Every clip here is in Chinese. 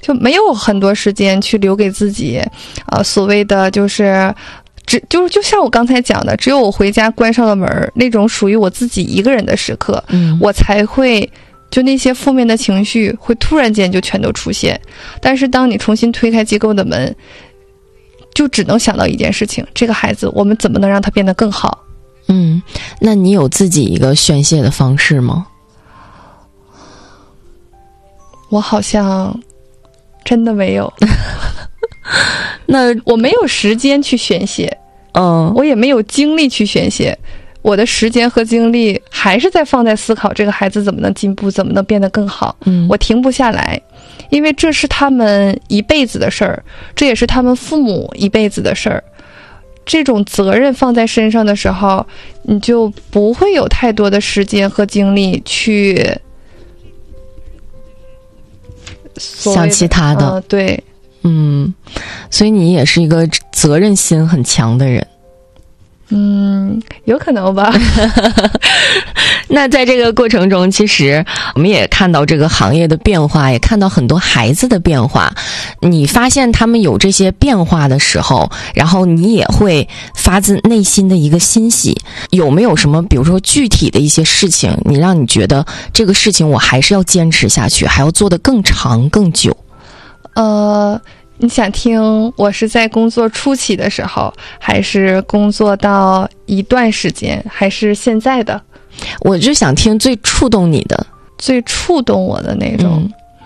就没有很多时间去留给自己，所谓的就像我刚才讲的，只有我回家关上了门，那种属于我自己一个人的时刻，我才会就那些负面的情绪会突然间就全都出现。但是当你重新推开机构的门，就只能想到一件事情，这个孩子我们怎么能让他变得更好。 那你有自己一个宣泄的方式吗？ 我好像真的没有。 那我没有时间去宣泄，我也没有精力去宣泄，我的时间和精力还是在放在思考这个孩子怎么能进步，怎么能变得更好。我停不下来，因为这是他们一辈子的事儿，这也是他们父母一辈子的事儿。这种责任放在身上的时候，你就不会有太多的时间和精力去想其他的。 对。 所以你也是一个责任心很强的人。 有可能吧。 那在这个过程中，其实我们也看到这个行业的变化，也看到很多孩子的变化。你发现他们有这些变化的时候，然后你也会发自内心的一个欣喜。有没有什么比如说具体的一些事情，你让你觉得这个事情我还是要坚持下去，还要做得更长更久？ 你想听我是在工作初期的时候，还是工作到一段时间，还是现在的？ 我就想听最触动你的， 最触动我的那种。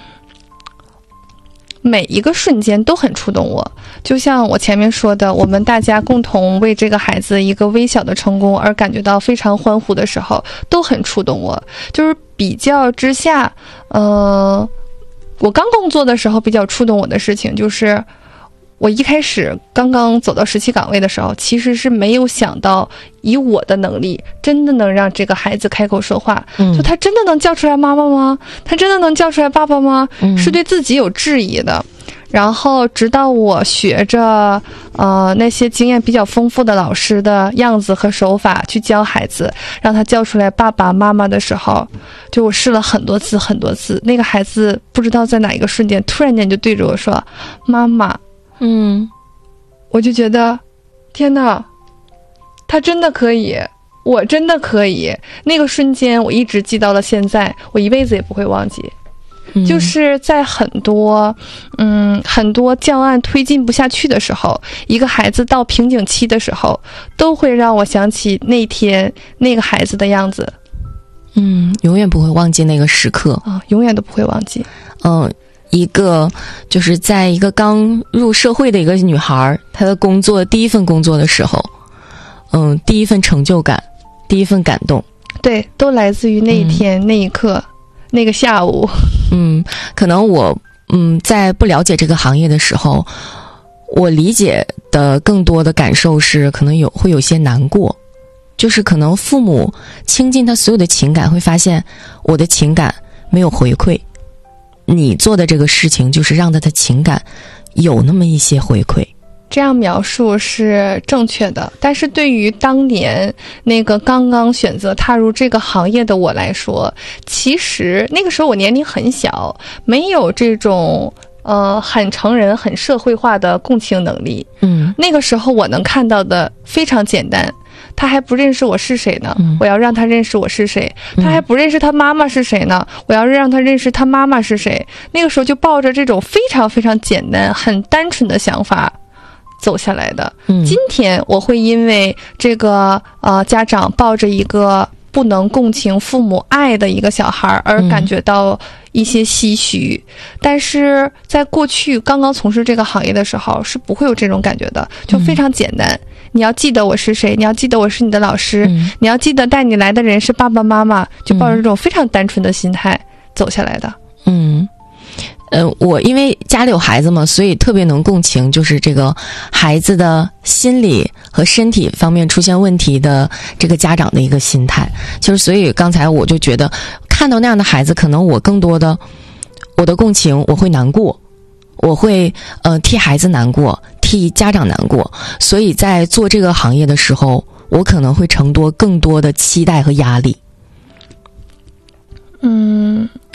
每一个瞬间都很触动我，就像我前面说的，我们大家共同为这个孩子一个微小的成功而感觉到非常欢呼的时候，都很触动我。就是比较之下，我刚工作的时候比较触动我的事情，就是我一开始刚刚走到17岗位的时候，其实是没有想到以我的能力真的能让这个孩子开口说话。就他真的能叫出来妈妈吗？他真的能叫出来爸爸吗？是对自己有质疑的。然后直到我学着那些经验比较丰富的老师的样子和手法去教孩子，让他叫出来爸爸妈妈的时候，就我试了很多次，那个孩子不知道在哪一个瞬间突然间就对着我说妈妈。我就觉得天哪，他真的可以，我真的可以。那个瞬间我一直记到了现在，我一辈子也不会忘记。就是在很多教案推进不下去的时候，一个孩子到瓶颈期的时候，都会让我想起那天那个孩子的样子。 永远不会忘记那个时刻永远都不会忘记。 一个就是在一个刚入社会的一个女孩，她的工作第一份工作的时候，第一份成就感，第一份感动， 对，都来自于那一天、那一刻，那个下午。 可能我在不了解这个行业的时候，我理解的更多的感受是可能会有些难过，就是可能父母倾尽他所有的情感，会发现我的情感没有回馈。你做的这个事情就是让他的情感有那么一些回馈。 这样描述是正确的，但是对于当年那个刚刚选择踏入这个行业的我来说，其实那个时候我年龄很小，没有这种很成人很社会化的共情能力。那个时候我能看到的非常简单，他还不认识我是谁呢，我要让他认识我是谁。他还不认识他妈妈是谁呢，我要让他认识他妈妈是谁。那个时候就抱着这种非常非常简单很单纯的想法走下来的。今天我会因为这个家长抱着一个不能共情父母爱的一个小孩而感觉到一些唏嘘，但是在过去刚刚从事这个行业的时候是不会有这种感觉的，就非常简单。你要记得我是谁，你要记得我是你的老师，你要记得带你来的人是爸爸妈妈，就抱着这种非常单纯的心态走下来的。 我因为家里有孩子嘛，所以特别能共情，就是这个孩子的心理和身体方面出现问题的这个家长的一个心态。就是所以刚才我就觉得看到那样的孩子，可能我更多的我的共情，我会难过，我会替孩子难过，替家长难过。所以在做这个行业的时候，我可能会承多更多的期待和压力。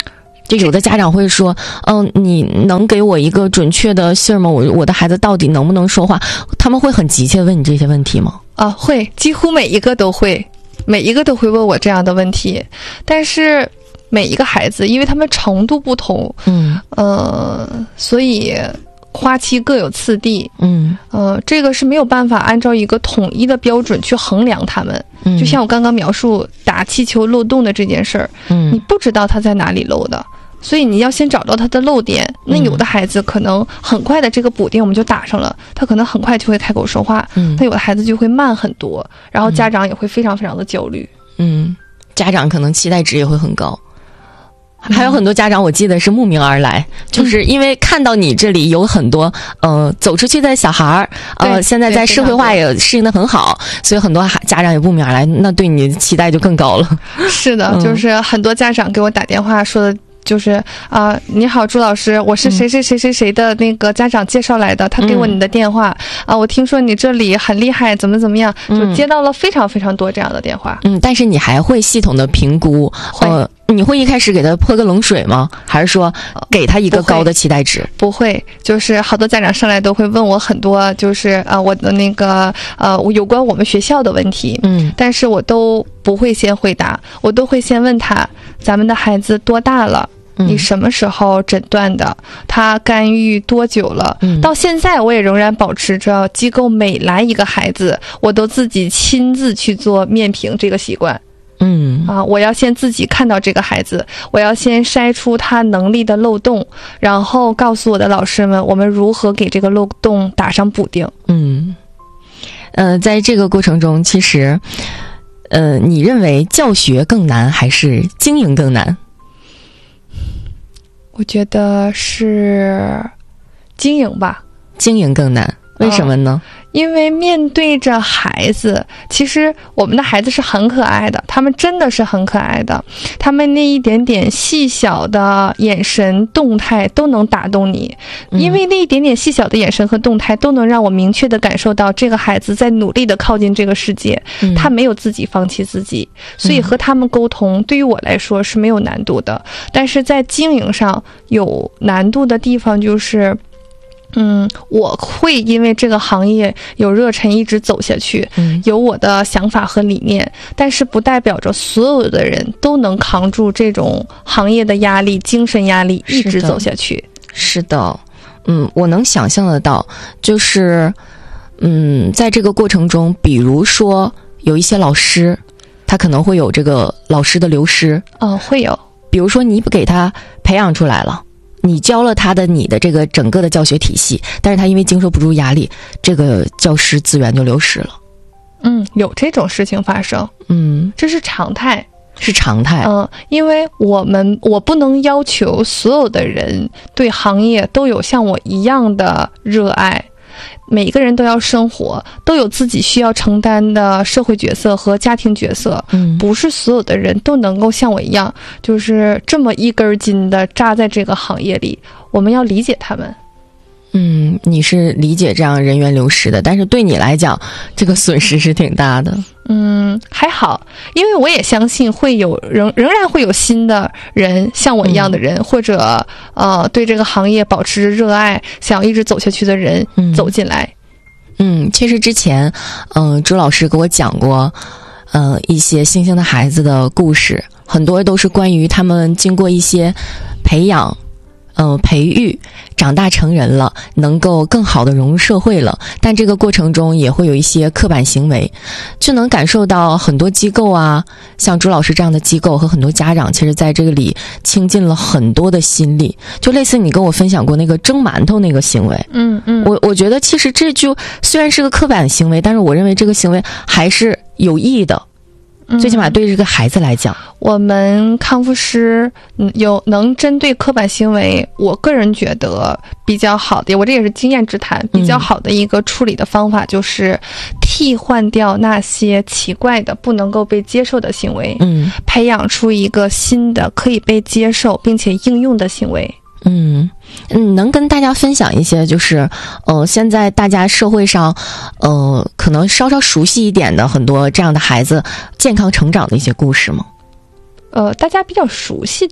就有的家长会说，你能给我一个准确的信儿吗？我的孩子到底能不能说话？他们会很急切问你这些问题吗？ 会，几乎每一个都会问我这样的问题。但是每一个孩子，因为他们程度不同，所以花期各有次第，这个是没有办法按照一个统一的标准去衡量他们。就像我刚刚描述打气球漏洞的这件事儿，你不知道他在哪里漏的，所以你要先找到他的漏点。那有的孩子可能很快的这个补丁我们就打上了，他可能很快就会开口说话，那有的孩子就会慢很多，然后家长也会非常非常的焦虑。 家长可能期待值也会很高。还有很多家长我记得是慕名而来，就是因为看到你这里有很多走出去的小孩儿，现在在社会化也适应得很好，所以很多家长也慕名而来，那对你的期待就更高了。 是的，就是很多家长给我打电话说的就是你好朱老师，我是谁谁谁谁谁的那个家长介绍来的，他给我你的电话我听说你这里很厉害，怎么怎么样，就接到了非常非常多这样的电话。 但是你还会系统的评估，你会一开始给他泼个冷水吗？还是说给他一个高的期待值？ 不会，就是好多家长上来都会问我很多，就是我的那个有关我们学校的问题，但是我都不会先回答，我都会先问他，咱们的孩子多大了？你什么时候诊断的？他干预多久了？到现在我也仍然保持着机构每来一个孩子，我都自己亲自去做面评这个习惯。我要先自己看到这个孩子，我要先筛出他能力的漏洞，然后告诉我的老师们，我们如何给这个漏洞打上补丁。 在这个过程中，其实你认为教学更难还是经营更难？ 我觉得是经营吧。 经营更难，为什么呢？ 因为面对着孩子，其实我们的孩子是很可爱的，他们真的是很可爱的，他们那一点点细小的眼神动态都能打动你，因为那一点点细小的眼神和动态都能让我明确的感受到这个孩子在努力的靠近这个世界，他没有自己放弃自己，所以和他们沟通对于我来说是没有难度的。但是在经营上有难度的地方就是我会因为这个行业有热忱一直走下去，有我的想法和理念，但是不代表着所有的人都能扛住这种行业的压力、精神压力一直走下去。 是的，我能想象得到，就是在这个过程中，比如说有一些老师，他可能会有这个老师的流失， 会有， 比如说你给他培养出来了，你教了他的你的这个整个的教学体系，但是他因为经受不住压力，这个教师资源就流失了。 有这种事情发生，这是常态， 是常态。 因为我不能要求所有的人对行业都有像我一样的热爱。每一个人都要生活，都有自己需要承担的社会角色和家庭角色，不是所有的人都能够像我一样，就是这么一根筋的扎在这个行业里。我们要理解他们。 你是理解这样人员流失的，但是对你来讲，这个损失是挺大的。 还好，因为我也相信会有仍然会有新的人，像我一样的人，或者对这个行业保持热爱，想要一直走下去的人走进来。 其实之前朱老师给我讲过一些星星的孩子的故事，很多都是关于他们经过一些培养培育，长大成人了，能够更好的融入社会了，但这个过程中也会有一些刻板行为，就能感受到很多机构啊，像朱老师这样的机构和很多家长，其实在这个里倾尽了很多的心力，就类似你跟我分享过那个蒸馒头那个行为。我觉得其实这就虽然是个刻板行为，但是我认为这个行为还是有益的。最起码对这个孩子来讲， 我们康复师能针对刻板行为，我个人觉得比较好的，我这也是经验之谈，比较好的一个处理的方法就是替换掉那些奇怪的不能够被接受的行为，培养出一个新的可以被接受并且应用的行为。 能跟大家分享一些就是现在大家社会上可能稍稍熟悉一点的很多这样的孩子健康成长的一些故事吗？ 大家比较熟悉的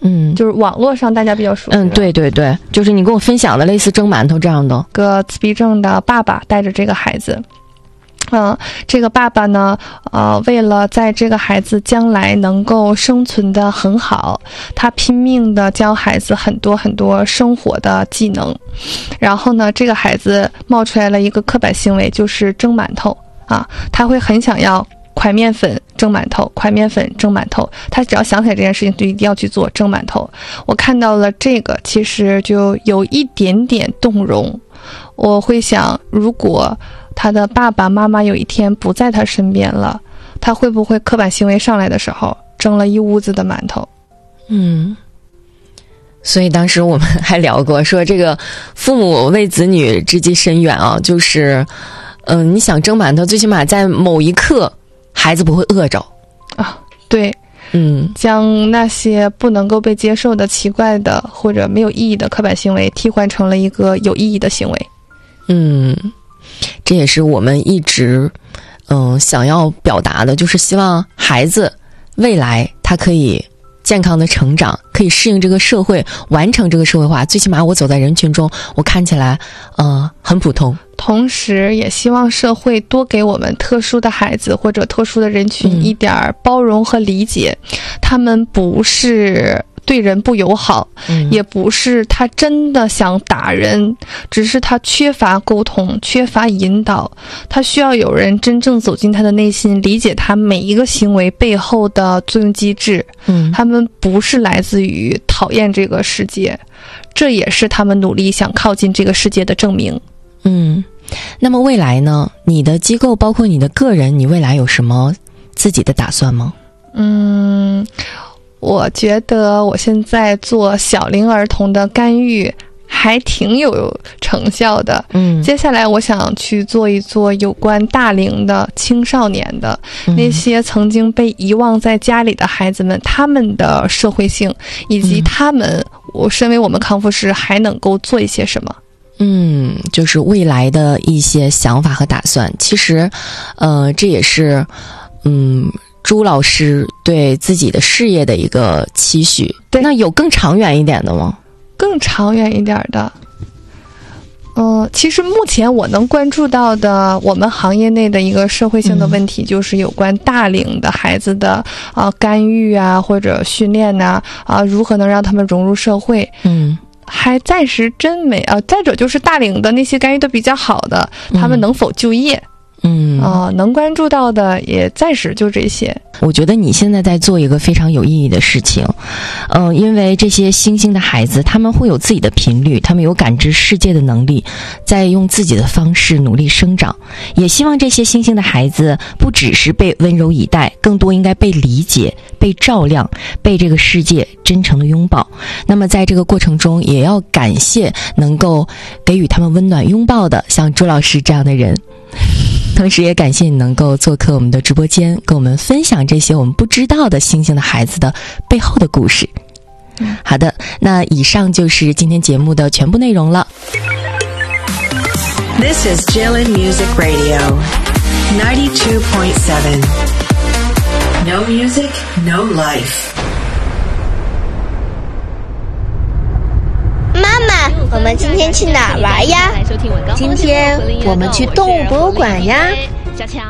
就是网络上大家比较熟悉。 对对对，就是你跟我分享的类似蒸馒头这样的。 个自闭症的爸爸带着这个孩子。这个爸爸呢，为了在这个孩子将来能够生存得很好，他拼命的教孩子很多很多生活的技能。然后呢，这个孩子冒出来了一个刻板行为，就是蒸馒头啊，他会很想要快面粉蒸馒头，快面粉蒸馒头，他只要想起来这件事情就一定要去做蒸馒头。我看到了这个，其实就有一点点动容。我会想，如果他的爸爸妈妈有一天不在他身边了，他会不会刻板行为上来的时候蒸了一屋子的馒头？ 所以当时我们还聊过，说这个父母为子女之计深远啊，就是你想蒸馒头，最起码在某一刻孩子不会饿着啊。对，将那些不能够被接受的奇怪的或者没有意义的刻板行为替换成了一个有意义的行为。 这也是我们一直想要表达的，就是希望孩子未来他可以健康的成长，可以适应这个社会，完成这个社会化。最起码我走在人群中，我看起来很普通。 同时也希望社会多给我们特殊的孩子或者特殊的人群一点包容和理解。他们不是对人不友好，也不是他真的想打人，只是他缺乏沟通，缺乏引导。他需要有人真正走进他的内心，理解他每一个行为背后的作用机制。他们不是来自于讨厌这个世界，这也是他们努力想靠近这个世界的证明。 那么未来呢？你的机构包括你的个人，你未来有什么自己的打算吗？ 我觉得我现在做小龄儿童的干预还挺有成效的。接下来我想去做一做有关大龄的青少年的那些曾经被遗忘在家里的孩子们，他们的社会性，以及他们，我身为我们康复师还能够做一些什么。 就是未来的一些想法和打算。其实这也是朱老师对自己的事业的一个期许。 对， 那有更长远一点的吗？ 更长远一点的，其实目前我能关注到的，我们行业内的一个社会性的问题，就是有关大龄的孩子的干预啊，或者训练呐，如何能让他们融入社会。还暂时真没再者就是大龄的那些干预的比较好的，他们能否就业？能关注到的也暂时就这些。 我觉得你现在在做一个非常有意义的事情，因为这些新兴的孩子，他们会有自己的频率，他们有感知世界的能力，在用自己的方式努力生长。也希望这些新兴的孩子不只是被温柔以待，更多应该被理解、被照亮、被这个世界真诚的拥抱。那么在这个过程中，也要感谢能够给予他们温暖拥抱的像朱老师这样的人。同时也感谢你能够做客我们的直播间，跟我们分享这些我们不知道的新兴的孩子的背后的故事。好的，那以上就是今天节目的全部内容了。 This is Jilin Music Radio 92.7 No music, no life。 妈妈，我们今天去哪儿玩呀？ 今天我们去动物博物馆呀。 小乔，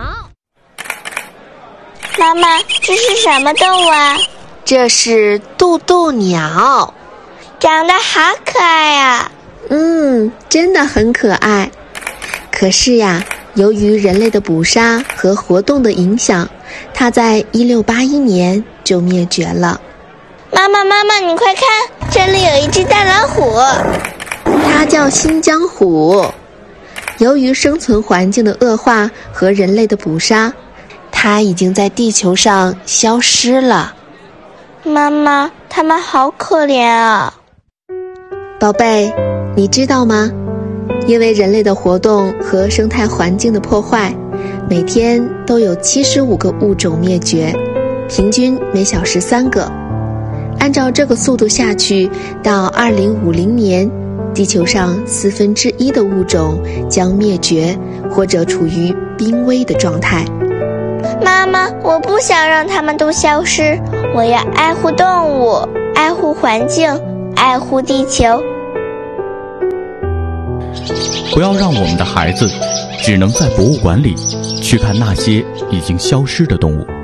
妈妈，这是什么动物啊？ 这是渡渡鸟， 长得好可爱啊。 真的很可爱。可是呀，由于人类的捕杀和活动的影响，它在1681年就灭绝了。 妈妈，你快看，这里有一只大老虎。 它叫新疆虎。由于生存环境的恶化和人类的捕杀，它已经在地球上消失了。 妈妈，它们好可怜啊。 宝贝，你知道吗？因为人类的活动和生态环境的破坏，每天都有75个物种灭绝，平均每小时3个。按照这个速度下去，到2050年，地球上1/4的物种将灭绝或者处于濒危的状态。 妈妈，我不想让它们都消失，我要爱护动物，爱爱护环境，爱护地球。 不要让我们的孩子只能在博物馆里去看那些已经消失的动物。